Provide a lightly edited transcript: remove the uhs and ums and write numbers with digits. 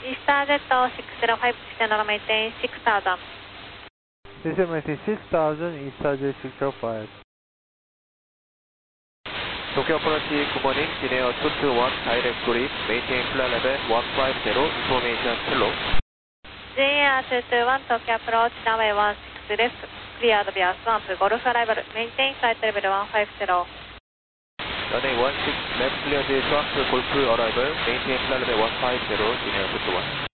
Easter Jet 605, maintain 6000. System maintain 6000, Easter Jet 605. Tokyo approach, good morning, Guinea 221, direct to reef, maintain flight level 150, information hello. JAR 221, Tokyo approach, runway 16 left, cleared via swamp, Golf arrival, maintain flight level 150. Runway 16 left, cleared swamp, Golf arrival, maintain flight level 150, Guinea 221.